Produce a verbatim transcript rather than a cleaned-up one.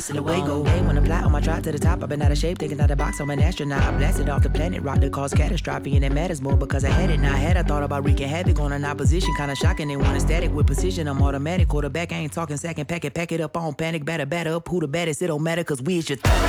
In the way go. Hey, when I fly on my drive to the top, I've been out of shape, thinking out the box. I'm an astronaut. I blasted off the planet, rock that caused catastrophe, and it matters more because I had it. Now I had I thought about wreaking havoc on an opposition, kinda shocking. They want a static with precision. I'm automatic, quarterback. I ain't talking second, pack it, pack it up on panic, batter, batter up. Who the baddest? It don't matter, cause we is your third.